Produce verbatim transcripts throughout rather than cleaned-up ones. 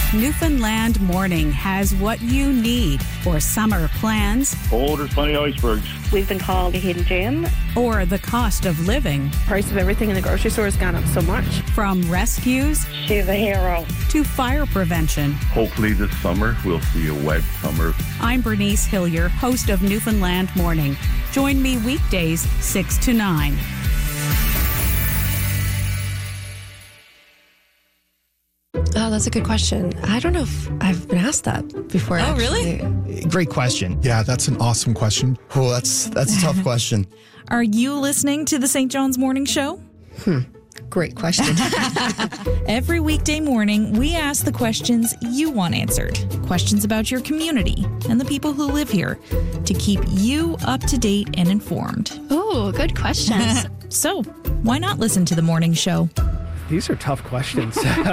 Newfoundland Morning has what you need for summer plans. Oh, there's plenty of icebergs. We've been called a hidden gem. Or the cost of living. Price of everything in the grocery store has gone up so much. From rescues. She's a hero. To fire prevention. Hopefully this summer we'll see a wet summer. I'm Bernice Hillier, host of Newfoundland Morning. Join me weekdays six to nine. Oh, that's a good question. I don't know if I've been asked that before. Oh, actually. really? Great question. Yeah, that's an awesome question. Oh, that's that's a tough question. Are you listening to the Saint John's Morning Show? Hmm. Great question. Every weekday morning, we ask the questions you want answered. Questions about your community and the people who live here to keep you up to date and informed. Oh, good questions. So, why not listen to the morning show? These are tough questions.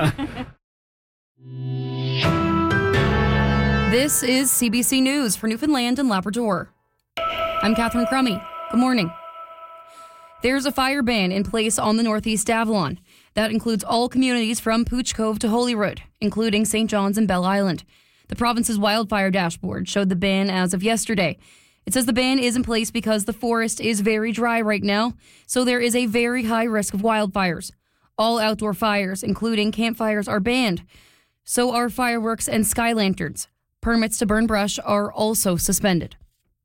This is C B C News for Newfoundland and Labrador. I'm Catherine Crummy. Good morning. There's a fire ban in place on the Northeast Avalon. That includes all communities from Pooch Cove to Holyrood, including Saint John's and Bell Island. The province's wildfire dashboard showed the ban as of yesterday. It says the ban is in place because the forest is very dry right now, so there is a very high risk of wildfires. All outdoor fires, including campfires, are banned. So are fireworks and sky lanterns. Permits to burn brush are also suspended.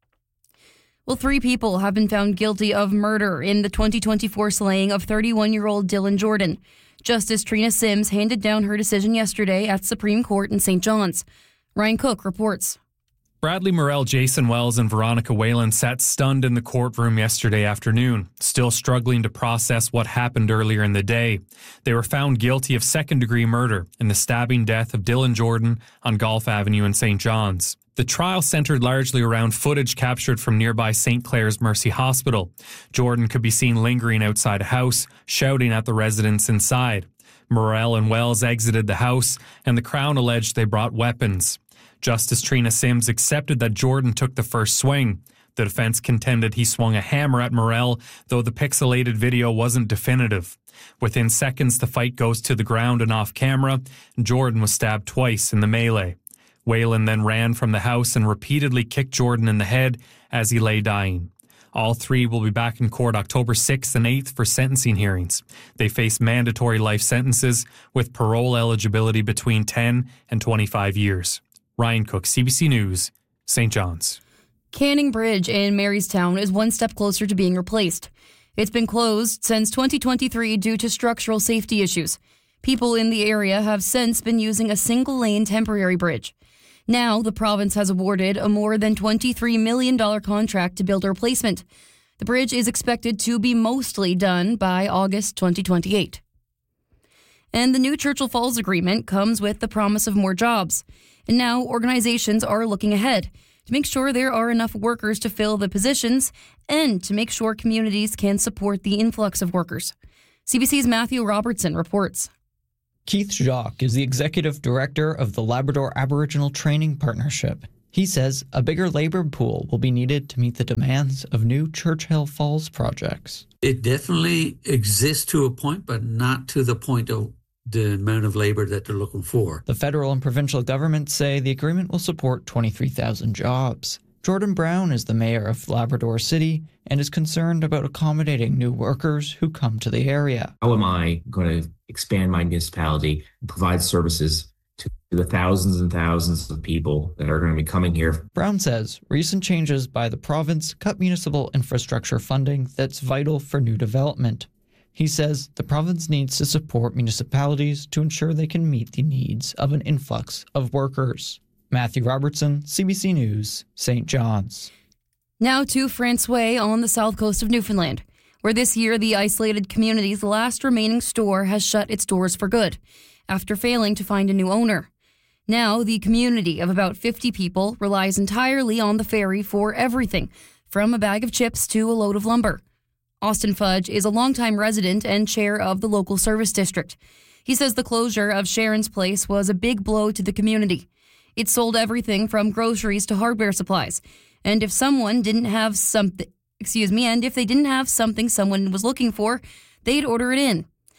Well, three people have been found guilty of murder in the twenty twenty-four slaying of thirty-one-year-old Dylan Jordan. Justice Trina Sims handed down her decision yesterday at Supreme Court in Saint John's. Ryan Cook reports. Bradley Morell, Jason Wells, and Veronica Whalen sat stunned in the courtroom yesterday afternoon, still struggling to process what happened earlier in the day. They were found guilty of second-degree murder in the stabbing death of Dylan Jordan on Golf Avenue in Saint John's. The trial centered largely around footage captured from nearby Saint Clair's Mercy Hospital. Jordan could be seen lingering outside a house, shouting at the residents inside. Morell and Wells exited the house, and the Crown alleged they brought weapons. Justice Trina Sims accepted that Jordan took the first swing. The defense contended he swung a hammer at Morell, though the pixelated video wasn't definitive. Within seconds, the fight goes to the ground and off camera. Jordan was stabbed twice in the melee. Whalen then ran from the house and repeatedly kicked Jordan in the head as he lay dying. All three will be back in court October sixth and eighth for sentencing hearings. They face mandatory life sentences with parole eligibility between ten and twenty-five years. Ryan Cook, C B C News, Saint John's. Canning Bridge in Marystown is one step closer to being replaced. It's been closed since twenty twenty-three due to structural safety issues. People in the area have since been using a single-lane temporary bridge. Now, the province has awarded a more than twenty-three million dollars contract to build a replacement. The bridge is expected to be mostly done by August twenty twenty-eight. And the new Churchill Falls agreement comes with the promise of more jobs. And now organizations are looking ahead to make sure there are enough workers to fill the positions and to make sure communities can support the influx of workers. C B C's Matthew Robertson reports. Keith Jacques is the executive director of the Labrador Aboriginal Training Partnership. He says a bigger labor pool will be needed to meet the demands of new Churchill Falls projects. It definitely exists to a point, but not to the point of the amount of labor that they're looking for. The federal and provincial governments say the agreement will support twenty-three thousand jobs. Jordan Brown is the mayor of Labrador City and is concerned about accommodating new workers who come to the area. How am I going to expand my municipality and provide services to the thousands and thousands of people that are going to be coming here? Brown says recent changes by the province cut municipal infrastructure funding that's vital for new development. He says the province needs to support municipalities to ensure they can meet the needs of an influx of workers. Matthew Robertson, C B C News, Saint John's. Now to Francois on the south coast of Newfoundland, where this year the isolated community's last remaining store has shut its doors for good after failing to find a new owner. Now the community of about fifty people relies entirely on the ferry for everything, from a bag of chips to a load of lumber. Austin Fudge is a longtime resident and chair of the local service district. He says the closure of Sharon's Place was a big blow to the community. It sold everything from groceries to hardware supplies. And if someone didn't have something, excuse me, and if they didn't have something someone was looking for, they'd order it in.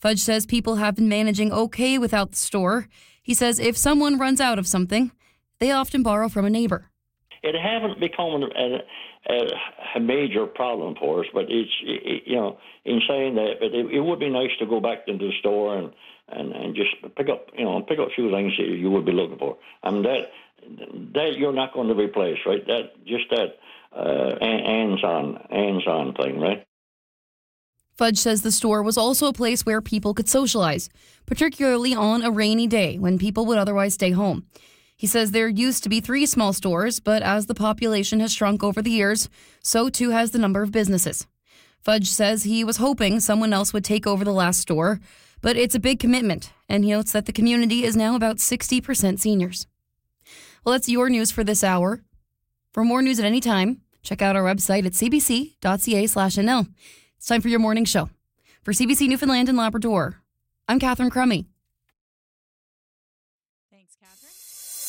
Fudge says people have been managing okay without the store. He says if someone runs out of something, they often borrow from a neighbor. It hasn't become a, a, a major problem for us, but it's, it, you know, in saying that, but it, it would be nice to go back into the store and, and, and just pick up, you know, pick up a few things that you would be looking for. I mean, that, that you're not going to replace, right? That, just that uh, hands-on, hands-on thing, right? Fudge says the store was also a place where people could socialize, particularly on a rainy day when people would otherwise stay home. He says there used to be three small stores, but as the population has shrunk over the years, so too has the number of businesses. Fudge says he was hoping someone else would take over the last store, but it's a big commitment, and he notes that the community is now about sixty percent seniors. Well, that's your news for this hour. For more news at any time, check out our website at c b c dot c a slash n l. It's time for your morning show. For C B C Newfoundland and Labrador, I'm Catherine Crummy. Thanks, Catherine.